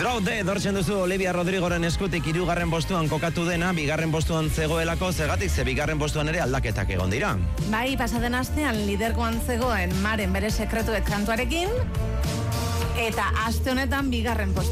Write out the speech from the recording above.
Gaude, dortzen duzu Olivia Rodrigoren eskutik 3. postuan kokatu dena, 2. postuan zegoelako, zegatik ze 2. postuan ere aldaketak egon dira. Bai, pasaden astean lidergoan zegoen Maren bere sekretuek kantuarekin, eta aste honetan 2. postuan.